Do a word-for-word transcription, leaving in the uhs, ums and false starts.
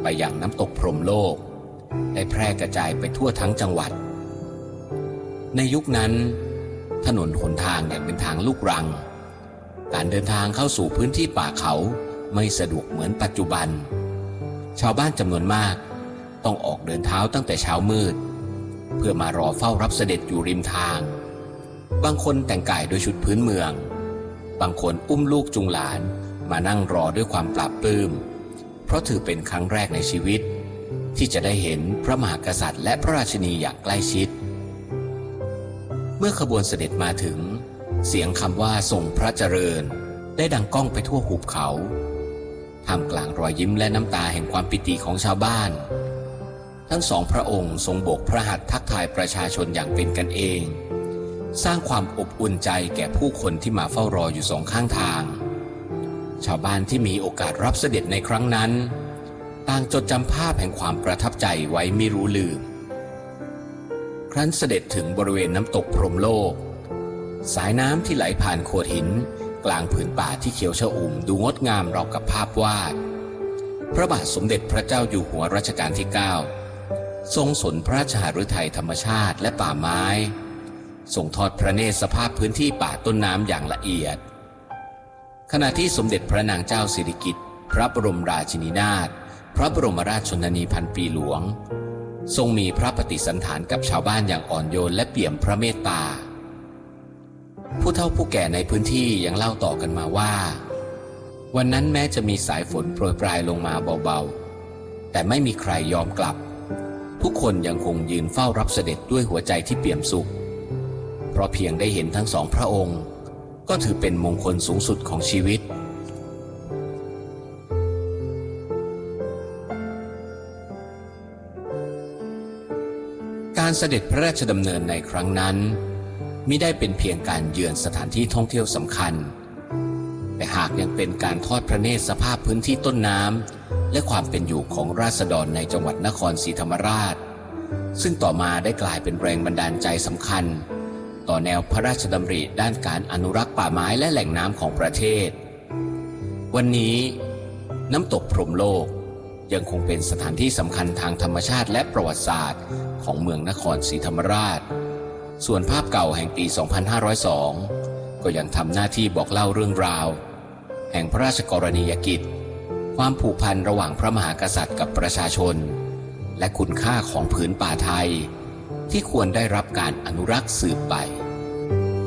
ไปยังน้ำตกพรหมโลกได้แพร่กระจายไปทั่วทั้งจังหวัดในยุคนั้นถนนหนทางยังเป็นทางลูกรังการเดินทางเข้าสู่พื้นที่ป่าเขาไม่สะดวกเหมือนปัจจุบันชาวบ้านจำนวนมากต้องออกเดินเท้าตั้งแต่เช้ามืดเพื่อมารอเฝ้ารับเสด็จอยู่ริมทางบางคนแต่งกายด้วยชุดพื้นเมืองบางคนอุ้มลูกจูงหลานมานั่งรอด้วยความปลาบปลื้มเพราะถือเป็นครั้งแรกในชีวิตที่จะได้เห็นพระมหากษัตริย์และพระราชินีอย่างใกล้ชิดเมื่อขบวนเสด็จมาถึงเสียงคำว่าทรงพระเจริญได้ดังก้องไปทั่วหุบเขาท่ามกลางรอยยิ้มและน้ำตาแห่งความปิติของชาวบ้านทั้งสองพระองค์ทรงโบกพระหัตถ์ทักทายประชาชนอย่างเป็นกันเองสร้างความอบอุ่นใจแก่ผู้คนที่มาเฝ้ารออยู่สองข้างทางชาวบ้านที่มีโอกาสรับเสด็จในครั้งนั้นต่างจดจำภาพแห่งความประทับใจไว้ไม่รู้ลืมครั้นเสด็จถึงบริเวณน้ำตกพรหมโลกสายน้ำที่ไหลผ่านโขดหินกลางผืนป่าที่เขียวชอุ่มดูงดงามราวกับภาพวาดพระบาทสมเด็จพระเจ้าอยู่หัวรัชกาลที่เก้าทรงสนพระราชหฤทัยธรรมชาติและป่าไม้ทรงทอดพระเนตรสภาพพื้นที่ป่าต้นน้ำอย่างละเอียดขณะที่สมเด็จพระนางเจ้าสิริกิติ์พระบรมราชินีนาถพระบรมราชชนนีพันปีหลวงทรงมีพระปฏิสันถานกับชาวบ้านอย่างอ่อนโยนและเปี่ยมพระเมตตาผู้เฒ่าผู้แก่ในพื้นที่ยังเล่าต่อกันมาว่าวันนั้นแม้จะมีสายฝนโปรยปลายลงมาเบาๆแต่ไม่มีใครยอมกลับทุกคนยังคงยืนเฝ้ารับเสด็จด้วยหัวใจที่เปี่ยมสุขเพราะเพียงได้เห็นทั้งสองพระองค์ก็ถือเป็นมงคลสูงสุดของชีวิตการเสด็จพระราชดำเนินในครั้งนั้นมิได้เป็นเพียงการเยือนสถานที่ท่องเที่ยวสำคัญแต่หากยังเป็นการทอดพระเนตรสภาพพื้นที่ต้นน้ำและความเป็นอยู่ของราษฎรในจังหวัดนครศรีธรรมราชซึ่งต่อมาได้กลายเป็นแรงบันดาลใจสำคัญต่อแนวพระราชดำริด้านการอนุรักษ์ป่าไม้และแหล่งน้ำของประเทศวันนี้น้ำตกพรหมโลกยังคงเป็นสถานที่สำคัญทางธรรมชาติและประวัติศาสตร์ของเมืองนครศรีธรรมราชส่วนภาพเก่าแห่งปี สองพันห้าร้อยสอง ก็ยังทำหน้าที่บอกเล่าเรื่องราวแห่งพระราชกรณียกิจความผูกพันระหว่างพระมหากษัตริย์กับประชาชนและคุณค่าของผืนป่าไทยที่ควรได้รับการอนุรักษ์สืบไป